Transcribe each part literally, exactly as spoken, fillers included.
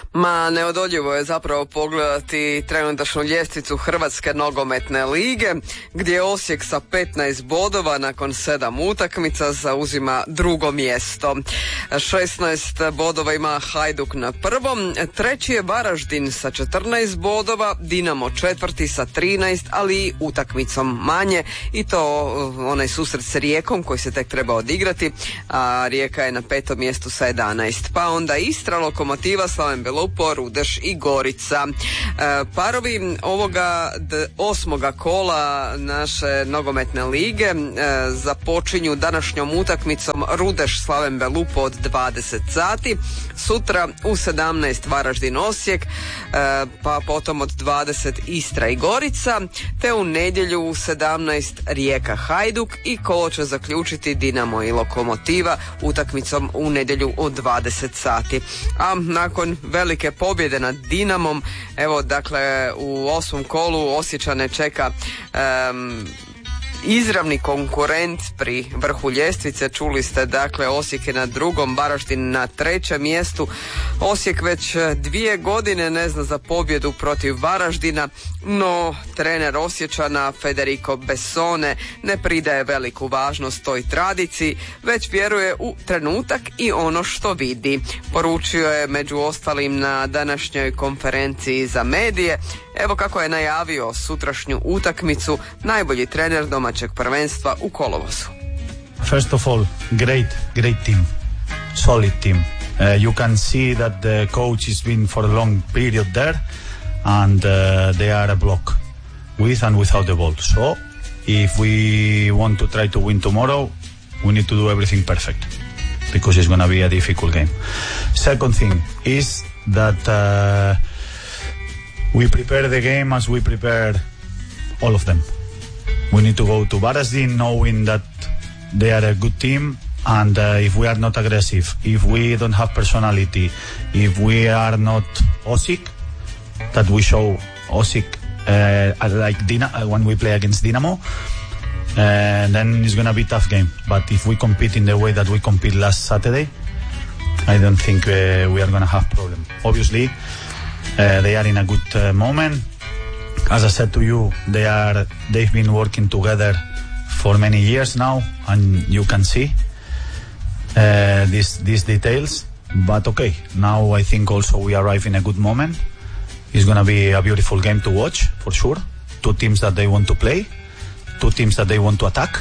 Ma neodoljivo je zapravo pogledati trenutačnu ljestvicu Hrvatske nogometne lige, gdje Osijek sa petnaest bodova nakon sedam utakmica zauzima drugo mjesto. šesnaest bodova ima Hajduk na prvom, treći je Varaždin sa četrnaest bodova, Dinamo četvrti sa trinaest, ali i utakmicom manje, i to onaj susret s Rijekom koji se tek treba odigrati, a Rijeka je na petom mjestu sa jedanaest. Pa onda Istra, Lokomotiva, Slaven Belupo, Rudeš i Gorica. E, parovi ovoga d- osmoga kola naše nogometne lige e, započinju današnjom utakmicom Rudeš Slaven Belupo od dvadeset sati, sutra u sedamnaest Varaždin Osijek, e, pa potom od dvadeset Istra i Gorica, te u nedjelju u sedamnaest Rijeka Hajduk, i kolo će zaključiti Dinamo i Lokomotiva utakmicom u nedjelju od dvadeset sati. A nakon velike pobjede nad Dinamom, evo dakle u osmom kolu Osječane čeka um, izravni konkurent pri vrhu ljestvice. Čuli ste, dakle, Osijek je na drugom, Varaždin na trećem mjestu. Osijek već dvije godine ne zna za pobjedu protiv Varaždina, no trener Osječana Federico Bessone ne pridaje veliku važnost toj tradiciji, već vjeruje u trenutak i ono što vidi. Poručio je među ostalim na današnjoj konferenciji za medije. Evo kako je najavio sutrašnju utakmicu najbolji trener domaćeg prvenstva u kolovozu. First of all, great, great team, solid team. Uh, you can see that the coach has been for a long period there, and uh, they are a block with and without the ball. So, if we want to try to win tomorrow, we need to do everything perfect, because it's going to be a difficult game. Second thing is that uh, we prepare the game as we prepare all of them. We need to go to Varaždin knowing that they are a good team, and uh, if we are not aggressive, if we don't have personality, if we are not Osijek, that we show Osijek uh, like Dina- when we play against Dinamo, uh, then it's going to be a tough game. But if we compete in the way that we compete last Saturday, I don't think uh, we are going to have problem. Obviously, uh, they are in a good uh, moment. As I said to you, they are they've been working together for many years now, and you can see uh, these these details. But okay, now I think also we arrive in a good moment. It's going to be a beautiful game to watch for sure. Two teams that they want to play, two teams that they want to attack,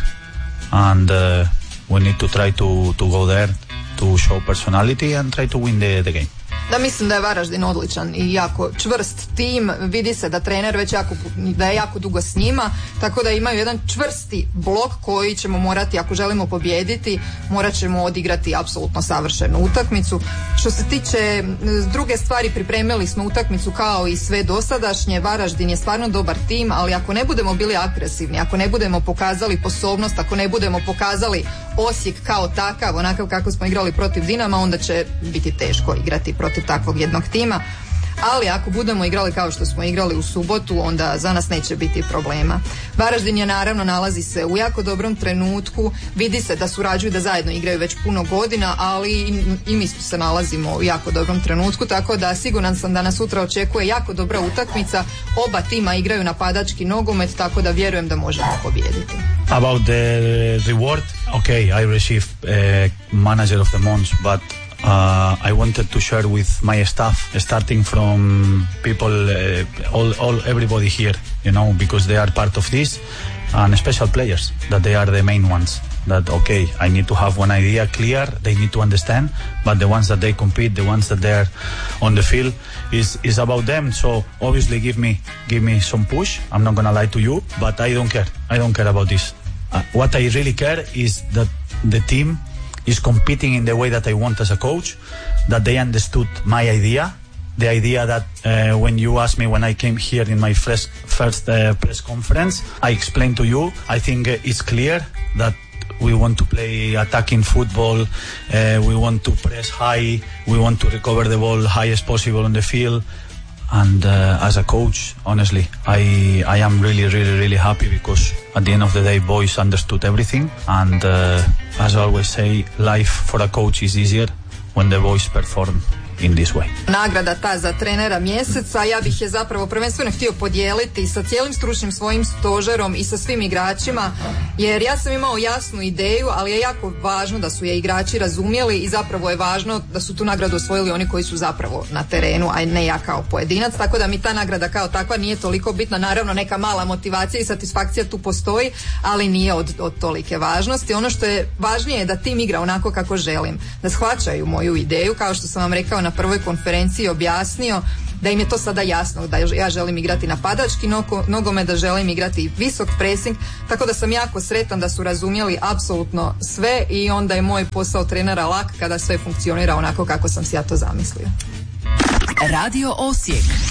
and uh, we need to try to to go there to show personality and try to win the the game. Da, mislim da je Varaždin odličan i jako čvrst tim, vidi se da trener već jako, da je jako dugo s njima, tako da imaju jedan čvrsti blok koji ćemo morati, ako želimo pobijediti, morat ćemo odigrati apsolutno savršenu utakmicu. Što se tiče druge stvari, pripremili smo utakmicu kao i sve dosadašnje. Varaždin je stvarno dobar tim, ali ako ne budemo bili agresivni, ako ne budemo pokazali sposobnost, ako ne budemo pokazali Osijek kao takav, onakav kako smo igrali protiv Dinama, onda će biti teško igrati protiv takvog jednog tima. Ali ako budemo igrali kao što smo igrali u subotu, onda za nas neće biti problema. Varaždin je naravno nalazi se u jako dobrom trenutku, vidi se da surađuju, da zajedno igraju već puno godina, ali i, i mi se nalazimo u jako dobrom trenutku, tako da siguran sam da nas sutra očekuje jako dobra utakmica. Oba tima igraju napadački nogomet, tako da vjerujem da možemo pobijediti. About the reward, okay, I received uh, manager of the month, but Uh, I wanted to share with my staff, starting from people, uh, all, all, everybody here, you know, because they are part of this, and special players, that they are the main ones. That, okay, I need to have one idea clear, they need to understand, but the ones that they compete, the ones that they are on the field, is is about them. So obviously give me give me some push. I'm not gonna lie to you, but I don't care. I don't care about this. Uh, what I really care is that the team is competing in the way that I want as a coach, that they understood my idea, the idea that uh, when you asked me when I came here in my first, first uh, press conference, I explained to you, I think uh, it's clear that we want to play attacking football, uh, we want to press high, we want to recover the ball high as possible on the field. And uh, as a coach, honestly, I I am really, really, really happy, because at the end of the day, boys understood everything. And uh, as I always say, life for a coach is easier when the boys perform in this way. Nagrada ta za trenera mjeseca, ja bih je zapravo prvenstveno htio podijeliti sa cijelim stručnim svojim stožerom i sa svim igračima, jer ja sam imao jasnu ideju, ali je jako važno da su je igrači razumjeli i zapravo je važno da su tu nagradu osvojili oni koji su zapravo na terenu, a ne ja kao pojedinac, tako da mi ta nagrada kao takva nije toliko bitna. Naravno, neka mala motivacija i satisfakcija tu postoji, ali nije od, od tolike važnosti. Ono što je važnije je da tim igra onako kako želim, da shvaćaju moju ideju, kao što sam vam rekao na prvoj konferenciji, objasnio da im je to sada jasno, da ja želim igrati napadački nogomet, da želim igrati visok pressing, tako da sam jako sretan da su razumjeli apsolutno sve i onda je moj posao trenera lak kada sve funkcionira onako kako sam si ja to zamislio. Radio Osijek.